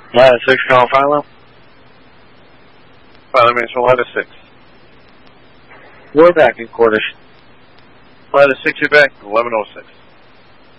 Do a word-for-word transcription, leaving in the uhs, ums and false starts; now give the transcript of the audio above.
Ladder six, call Philo. Philo Mansion, Ladder six. We're back in quarters. Ladder six, you're back, eleven oh six.